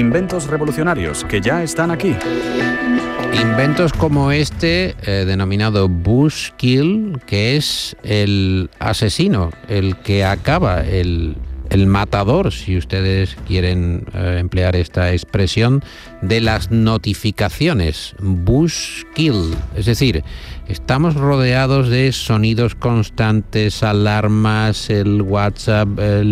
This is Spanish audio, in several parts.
Inventos revolucionarios que ya están aquí. Inventos como este, denominado Buzzkill, que es el asesino, el que acaba, el matador, si ustedes quieren emplear esta expresión, de las notificaciones. Buzzkill, es decir, estamos rodeados de sonidos constantes, alarmas, el WhatsApp,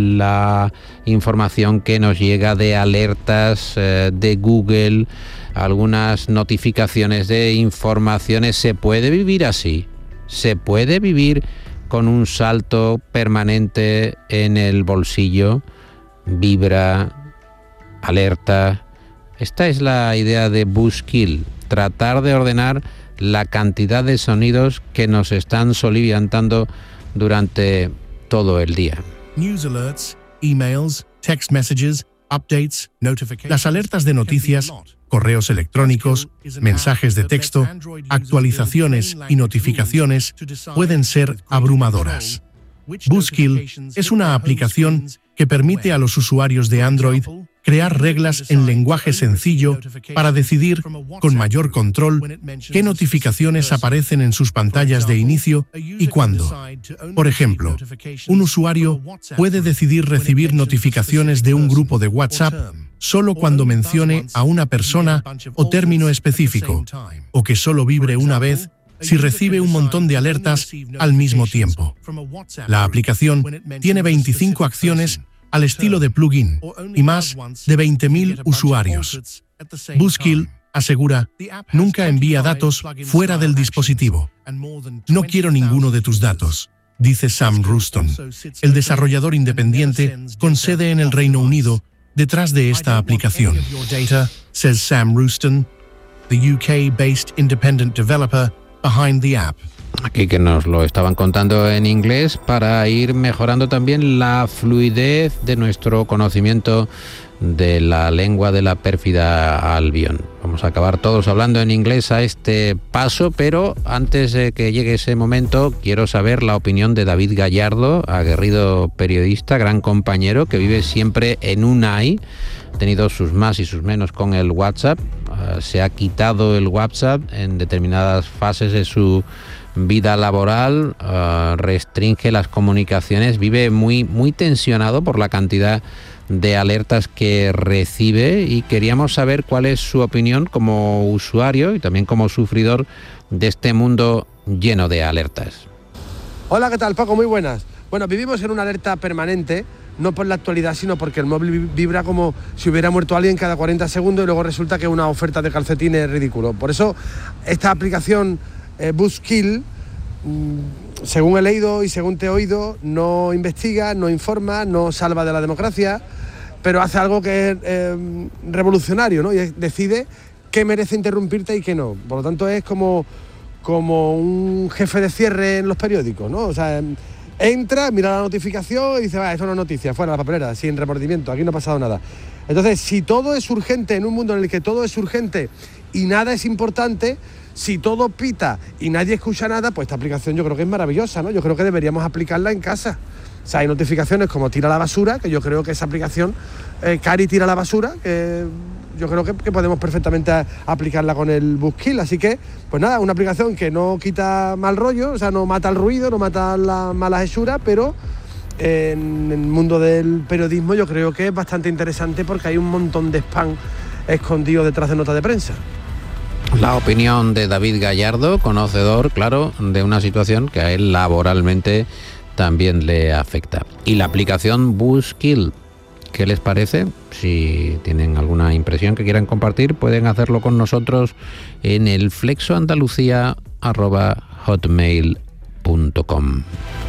la información que nos llega de alertas de Google, algunas notificaciones de informaciones. ¿Se puede vivir así? ¿Se puede vivir con un salto permanente en el bolsillo? Vibra, alerta. Esta es la idea de Buzzkill, tratar de ordenar la cantidad de sonidos que nos están soliviantando durante todo el día. News alerts, emails, text messages, updates, notifications. Las alertas de noticias, correos electrónicos, mensajes de texto, actualizaciones y notificaciones pueden ser abrumadoras. Buzzkill es una aplicación que permite a los usuarios de Android crear reglas en lenguaje sencillo para decidir con mayor control qué notificaciones aparecen en sus pantallas de inicio y cuándo. Por ejemplo, un usuario puede decidir recibir notificaciones de un grupo de WhatsApp solo cuando mencione a una persona o término específico, o que solo vibre una vez si recibe un montón de alertas al mismo tiempo. La aplicación tiene 25 acciones al estilo de plugin y más de 20.000 usuarios. Buzzkill asegura, nunca envía datos fuera del dispositivo. No quiero ninguno de tus datos, dice Sam Ruston, el desarrollador independiente con sede en el Reino Unido detrás de esta aplicación. Says Sam Ruston, the UK-based independent developer behind the app. Aquí que nos lo estaban contando en inglés para ir mejorando también la fluidez de nuestro conocimiento de la lengua de la pérfida Albion. Vamos a acabar todos hablando en inglés a este paso, pero antes de que llegue ese momento quiero saber la opinión de David Gallardo, aguerrido periodista, gran compañero, que vive siempre en Unai. Ha tenido sus más y sus menos con el WhatsApp. Se ha quitado el WhatsApp en determinadas fases de su vida laboral, restringe las comunicaciones, vive muy tensionado por la cantidad de alertas que recibe, y queríamos saber cuál es su opinión como usuario y también como sufridor de este mundo lleno de alertas. Hola, ¿qué tal, Paco? Muy buenas. Bueno, vivimos en una alerta permanente, no por la actualidad, sino porque el móvil vibra como si hubiera muerto alguien cada 40 segundos y luego resulta que una oferta de calcetines es ridículo. Por eso esta aplicación Buzzkill, según he leído y según te he oído, no investiga, no informa, no salva de la democracia, pero hace algo que es revolucionario, ¿no? Y decide qué merece interrumpirte y qué no. Por lo tanto, es como un jefe de cierre en los periódicos, ¿no? O sea, entra, mira la notificación y dice, esto no es noticia, fuera la papelera, sin remordimiento, aquí no ha pasado nada. Entonces, si todo es urgente, en un mundo en el que todo es urgente y nada es importante, si todo pita y nadie escucha nada, pues esta aplicación yo creo que es maravillosa, ¿no? Yo creo que deberíamos aplicarla en casa. O sea, hay notificaciones como tira la basura, que yo creo que esa aplicación, Cari tira la basura, que yo creo que podemos perfectamente aplicarla con el Buzzkill. Así que, pues nada, una aplicación que no quita mal rollo, o sea, no mata el ruido, no mata las malas hechuras, pero en el mundo del periodismo yo creo que es bastante interesante porque hay un montón de spam escondido detrás de notas de prensa. La opinión de David Gallardo, conocedor, claro, de una situación que a él laboralmente también le afecta. Y la aplicación Buzzkill, ¿qué les parece? Si tienen alguna impresión que quieran compartir, pueden hacerlo con nosotros en el flexoandalucía@hotmail.com.